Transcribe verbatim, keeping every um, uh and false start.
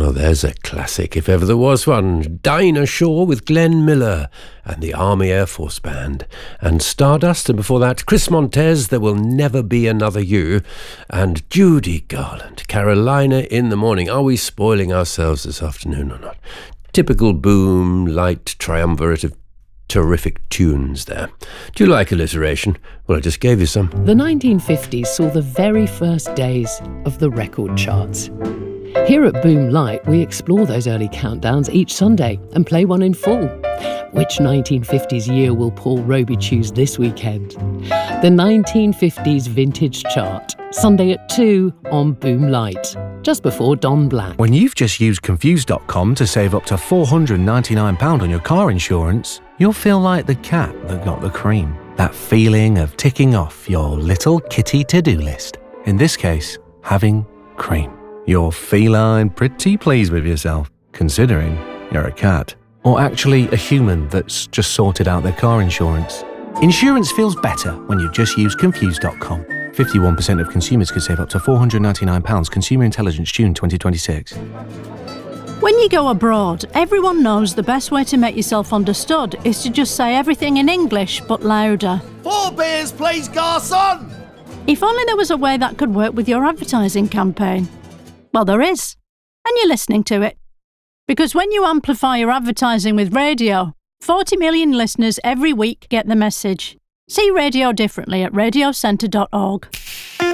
Oh, there's a classic, if ever there was one. Dinah Shore with Glenn Miller and the Army Air Force Band. And Stardust, and before that, Chris Montez, There Will Never Be Another You. And Judy Garland, Carolina in the Morning. Are we spoiling ourselves this afternoon or not? Typical boom, light, triumvirate of terrific tunes there. Do you like alliteration? Well, I just gave you some. The nineteen fifties saw the very first days of the record charts. Here at Boom Light, we explore those early countdowns each Sunday and play one in full. Which nineteen fifties year will Paul Roby choose this weekend? The nineteen fifties Vintage Chart, Sunday at two on Boom Light, just before Don Black. When you've just used Confused dot com to save up to four hundred ninety-nine pounds on your car insurance, you'll feel like the cat that got the cream. That feeling of ticking off your little kitty to-do list. In this case, having cream. You're feline pretty pleased with yourself, considering you're a cat. Or actually a human that's just sorted out their car insurance. Insurance feels better when you just use Confused dot com. fifty-one percent of consumers could save up to four hundred ninety-nine pounds. Consumer Intelligence, June twenty twenty-six. When you go abroad, everyone knows the best way to make yourself understood is to just say everything in English, but louder. Four beers, please, garçon! If only there was a way that could work with your advertising campaign. Well, there is. And you're listening to it. Because when you amplify your advertising with radio, forty million listeners every week get the message. See radio differently at radio centre dot org.